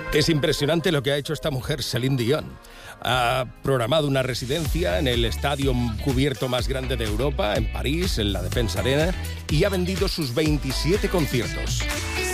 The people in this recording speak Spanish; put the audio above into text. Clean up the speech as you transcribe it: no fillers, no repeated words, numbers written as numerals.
Es impresionante lo que ha hecho esta mujer, Celine Dion. Ha programado una residencia en el estadio cubierto más grande de Europa, en París, en la Defensa Arena, y ha vendido sus 27 conciertos.